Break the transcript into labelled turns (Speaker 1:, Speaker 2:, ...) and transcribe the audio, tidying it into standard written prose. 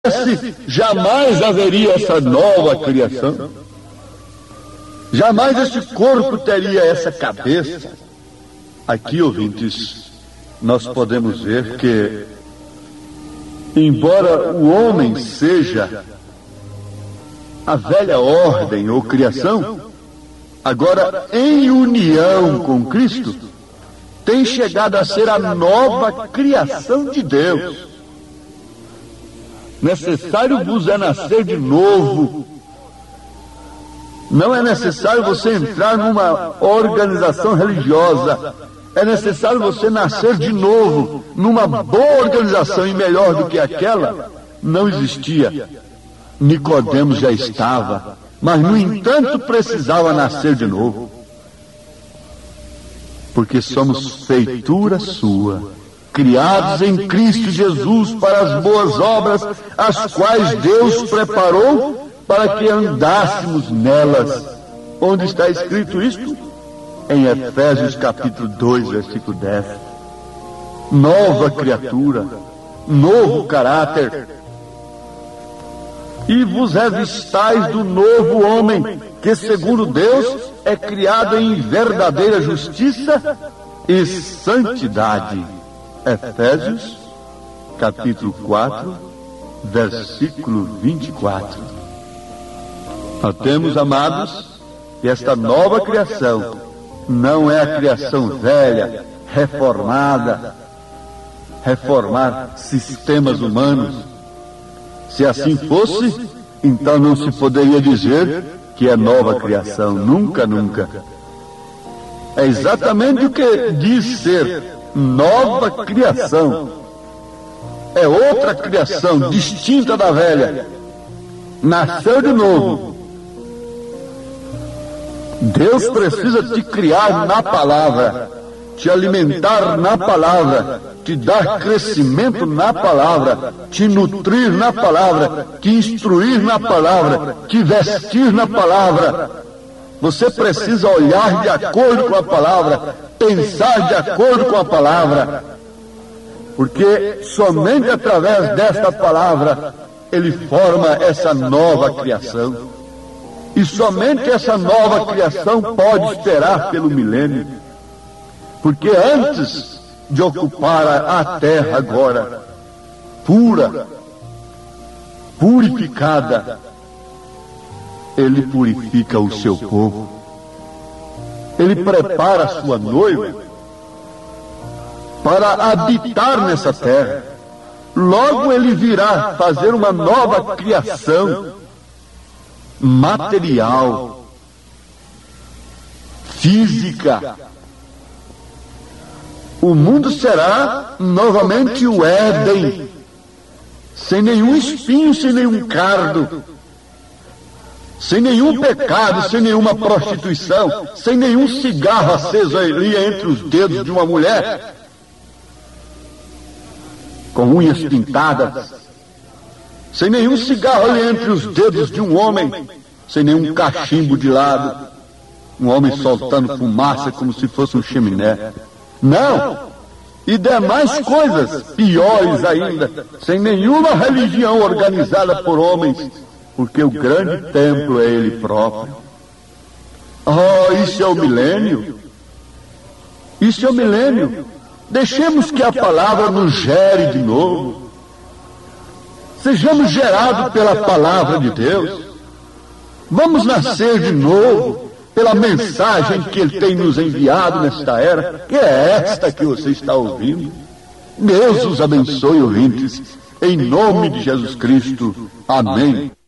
Speaker 1: jamais haveria essa nova criação. Jamais esse corpo teria essa cabeça. Aqui, ouvintes, nós podemos ver que, embora o homem seja a velha ordem ou criação, agora em união com Cristo, tem chegado a ser a nova criação de Deus. Necessário vos é nascer de novo. Não é necessário você entrar numa organização religiosa. É necessário você nascer de novo numa boa organização, e melhor do que aquela não existia. Nicodemos já estava, mas no entanto precisava nascer de novo. Porque somos feitura sua, criados em Cristo Jesus para as boas obras, as quais Deus preparou para que andássemos nelas. Onde está escrito isto? Em Efésios capítulo 2, versículo 10. Nova criatura, novo caráter. E vos revistais do novo homem, que segundo Deus é criado em verdadeira justiça e santidade. Efésios capítulo 4, versículo 24. Nós temos, amados, que esta nova criação não é a criação velha, reformada, reformar sistemas humanos. Se assim fosse, então não se poderia dizer que é nova criação. Nunca, nunca. É exatamente o que diz ser nova criação. É outra criação, distinta da velha. Nasceu de novo. Deus precisa te criar na palavra, te alimentar na palavra, te dar crescimento na palavra, te nutrir na palavra, te instruir na palavra, te vestir na palavra. Você precisa olhar de acordo com a palavra, pensar de acordo com a palavra, porque somente através desta palavra Ele forma essa nova criação. E somente essa nova criação pode esperar pelo milênio. Porque antes de ocupar a terra agora, pura, purificada, Ele purifica o seu povo. Ele prepara a sua noiva para habitar nessa terra. Logo Ele virá fazer uma nova criação material, física. O mundo será novamente o Éden, sem nenhum espinho, sem nenhum cardo, sem nenhum pecado, sem nenhuma prostituição, sem nenhum cigarro aceso ali entre os dedos de uma mulher, com unhas pintadas, sem nenhum cigarro ali entre os dedos de um homem, sem nenhum cachimbo de lado, um homem soltando fumaça como se fosse um chaminé. Não! E demais coisas piores ainda, sem nenhuma religião organizada por homens, porque o grande templo é Ele próprio. Oh, isso é o milênio. Isso é o milênio. Deixemos que a palavra nos gere de novo. Sejamos gerados pela palavra de Deus. Vamos nascer de novo pela mensagem que Ele tem nos enviado nesta era, que é esta que você está ouvindo. Deus os abençoe, ouvintes, em nome de Jesus Cristo. Amém.